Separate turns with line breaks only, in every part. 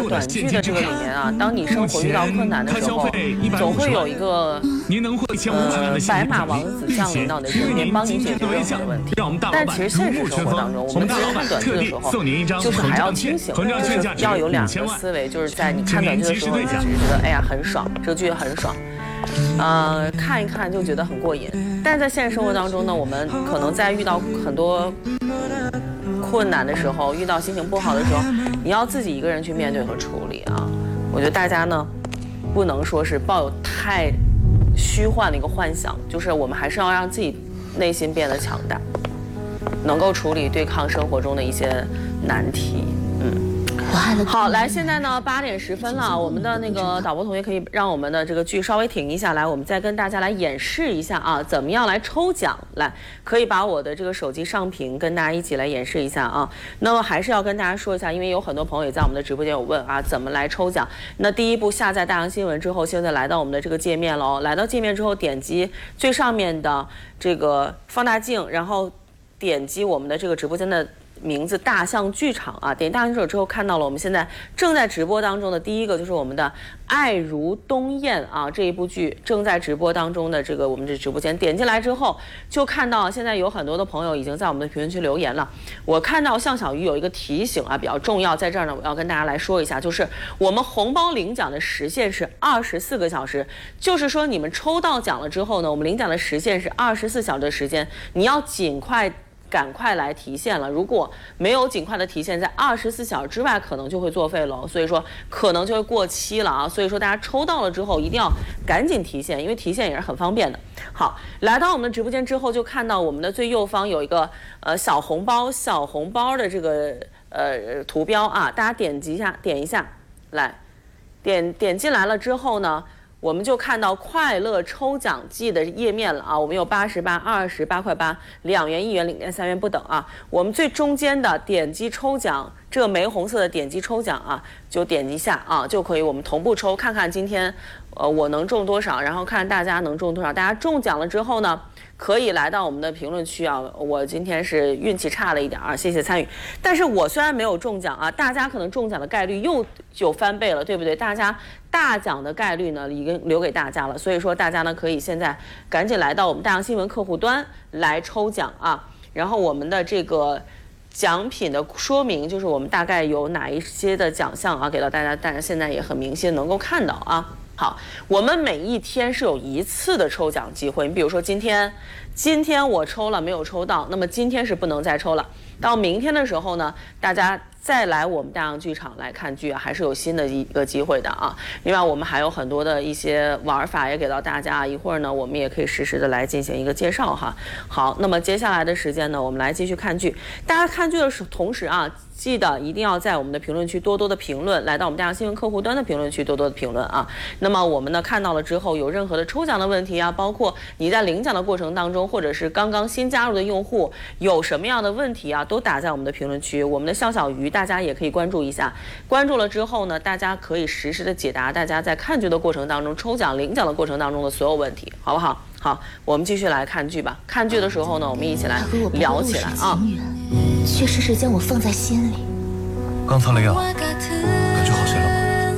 短剧的这个里面啊，当你生活遇到困难的时候，总会有一个白马王子降临到你的身边，帮你解决任何的问题。但其实现实生活当中，我们在看短剧的时候，就是还要清醒，就是要有2个思维，就是在你看短剧的时候，你只是觉得哎呀很爽，这个剧很爽。看一看就觉得很过瘾，但是在现实生活当中呢，我们可能在遇到很多困难的时候，遇到心情不好的时候，你要自己一个人去面对和处理啊。我觉得大家呢，不能说是抱有太虚幻的一个幻想，就是我们还是要让自己内心变得强大，能够处理对抗生活中的一些难题。好，来，现在呢8点10分了，我们的那个导播同学可以让我们的这个剧稍微停一下来，我们再跟大家来演示一下啊，怎么样来抽奖。来，可以把我的这个手机上屏，跟大家一起来演示一下啊。那么还是要跟大家说一下，因为有很多朋友也在我们的直播间有问啊，怎么来抽奖？那第一步，下载大洋新闻之后，现在来到我们的这个界面喽。来到界面之后，点击最上面的这个放大镜，然后点击我们的这个直播间的名字大象剧场啊，点大象剧场之后看到了我们现在正在直播当中的第一个就是我们的《爱如冬雁》啊，这一部剧正在直播当中的这个我们这直播间，点进来之后就看到现在有很多的朋友已经在我们的评论区留言了。我看到向小鱼有一个提醒啊，比较重要，在这儿呢我要跟大家来说一下，就是我们红包领奖的时限是24个小时，就是说你们抽到奖了之后呢，我们领奖的时限是24小时的时间，你要赶快来提现了，如果没有尽快的提现，在24小时之外可能就会作废了，所以说可能就会过期了啊。所以说大家抽到了之后一定要赶紧提现，因为提现也是很方便的。好，来到我们的直播间之后，就看到我们的最右方有一个小红包的这个图标啊，大家点一下，来点进来了之后呢，我们就看到快乐抽奖季的页面了啊，我们有88、20、8块8、2元、1元、0元、3元不等啊。我们最中间的点击抽奖，这个玫红色的点击抽奖啊，就点击一下啊，就可以我们同步抽，看看今天我能中多少，然后看大家能中多少。大家中奖了之后呢，可以来到我们的评论区啊。我今天是运气差了一点啊，谢谢参与。但是我虽然没有中奖啊，大家可能中奖的概率又就翻倍了，对不对？大家大奖的概率呢已经留给大家了，所以说大家呢可以现在赶紧来到我们大洋新闻客户端来抽奖啊。然后我们的这个奖品的说明就是我们大概有哪一些的奖项啊给到大家，大家现在也很明显能够看到啊。好，我们每一天是有1次的抽奖机会。你比如说今天我抽了没有抽到，那么今天是不能再抽了。到明天的时候呢，大家再来我们大洋剧场来看剧啊，还是有新的一个机会的啊。另外我们还有很多的一些玩法也给到大家，一会儿呢我们也可以实时的来进行一个介绍哈。好，那么接下来的时间呢，我们来继续看剧。大家看剧的同时啊，记得一定要在我们的评论区多多的评论，来到我们大洋新闻客户端的评论区多多的评论啊。那么我们呢看到了之后，有任何的抽奖的问题啊，包括你在领奖的过程当中，或者是刚刚新加入的用户有什么样的问题啊，都打在我们的评论区。我们的向小鱼大家也可以关注一下，关注了之后呢，大家可以实时的解答大家在看剧的过程当中、抽奖领奖的过程当中的所有问题，好不好？好，我们继续来看剧吧。看剧的时候呢，我们一起来聊起来啊。
却时时将我放在心里。
刚擦了药，感觉好些了吗？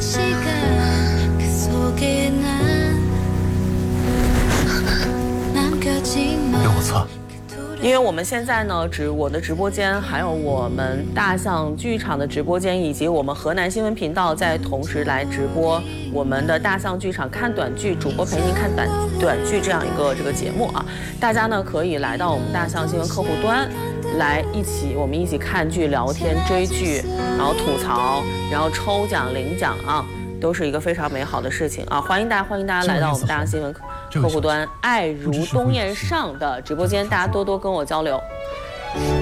给我擦。
因为我们现在呢，我的直播间，还有我们大象剧场的直播间，以及我们河南新闻频道在同时来直播我们的大象剧场看短剧，主播陪您看短剧这样一个这个节目啊。大家呢可以来到我们大象新闻客户端来我们一起看剧、聊天、追剧，然后吐槽，然后抽奖、领奖啊，都是一个非常美好的事情啊！欢迎大家来到我们大象新闻客户端“爱如冬雁上”的直播间，大家多多跟我交流。